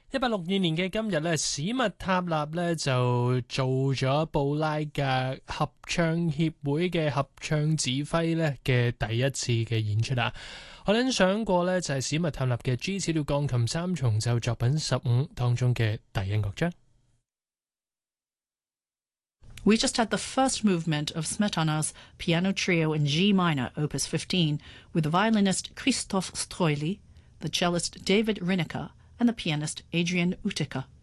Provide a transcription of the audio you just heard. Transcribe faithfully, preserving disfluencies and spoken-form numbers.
一八六二年嘅今日咧，史密塔納咧就做咗布拉格合唱協會嘅合唱指揮咧嘅第一次嘅演出啦。我哋想過咧就係史密塔納嘅 G 小調鋼琴三重奏作品十五當中嘅第一樂章。 We just had the first movement of Smetana's piano trio in G minor, opus fifteen, with the violinist Christoph Stroili, the cellist David Rineker, and the pianist Adrian Utica.